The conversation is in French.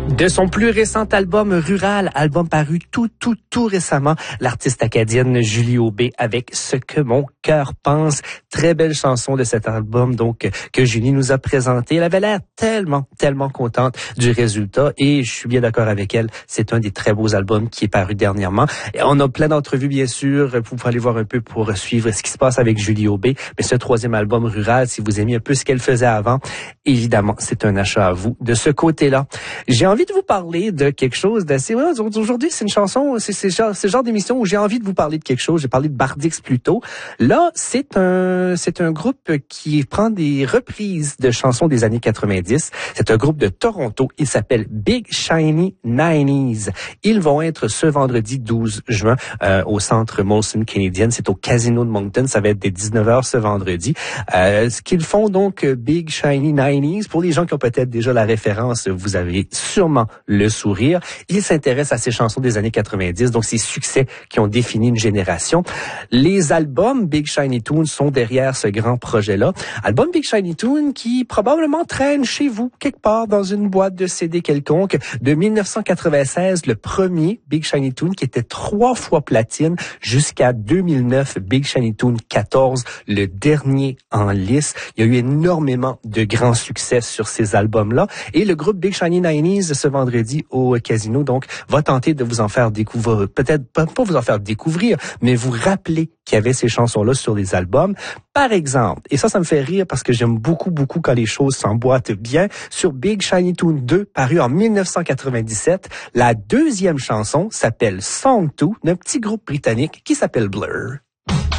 De son plus récent album Rural, album paru tout récemment, l'artiste acadienne Julie Aubé avec Ce que mon cœur pense. Très belle chanson de cet album donc que Julie nous a présenté. Elle avait l'air tellement contente du résultat et je suis bien d'accord avec elle. C'est un des très beaux albums qui est paru dernièrement. Et on a plein d'entrevues bien sûr. Vous pouvez aller voir un peu pour suivre ce qui se passe avec Julie Aubé. Mais ce troisième album Rural, si vous aimez un peu ce qu'elle faisait avant, évidemment, c'est un achat à vous de ce côté-là. J'ai envie de vous parler de quelque chose d'assez... Aujourd'hui, c'est une chanson, c'est ce genre d'émission où j'ai envie de vous parler de quelque chose. J'ai parlé de Bardix plus tôt. Là, c'est un groupe qui prend des reprises de chansons des années 90. C'est un groupe de Toronto. Il s'appelle Big Shiny 90s. Ils vont être ce vendredi 12 juin au Centre Molson Canadian. C'est au Casino de Moncton. Ça va être dès 19h ce vendredi. Ce qu'ils font donc, Big Shiny 90s, pour les gens qui ont peut-être déjà la référence, vous avez sûrement le sourire. Ils s'intéressent à ces chansons des années 90, donc ces succès qui ont défini une génération. Les albums Big Shiny Tunes sont derrière ce grand projet-là. Album Big Shiny Tunes qui probablement traîne chez vous, quelque part dans une boîte de CD quelconque. De 1996, le premier Big Shiny Tune qui était 3 fois platine, jusqu'à 2009, Big Shiny Tune 14, le dernier en lice. Il y a eu énormément de grands succès sur ces albums-là. Et le groupe Big Shiny 90s, ce vendredi au Casino, donc, va tenter de vous en faire découvrir, peut-être pas vous en faire découvrir, mais vous rappeler qu'il y avait ces chansons-là sur les albums. Par exemple, et ça me fait rire parce que j'aime beaucoup quand les choses s'emboîtent bien, sur Big Shiny Tune 2, paru en 1997, la deuxième chanson s'appelle Song 2 d'un petit groupe britannique qui s'appelle Blur.